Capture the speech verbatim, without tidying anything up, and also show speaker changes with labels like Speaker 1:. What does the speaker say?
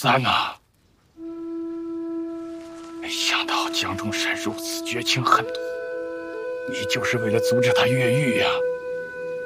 Speaker 1: 三呐！没想到江中山如此绝情狠毒，你就是为了阻止他越狱呀、啊？